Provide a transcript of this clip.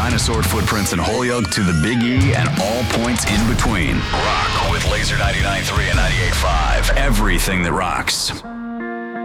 dinosaur footprints in Holyoke to the Big E and all points in between. Rock with Laser 99.3 and 98.5. Everything that rocks.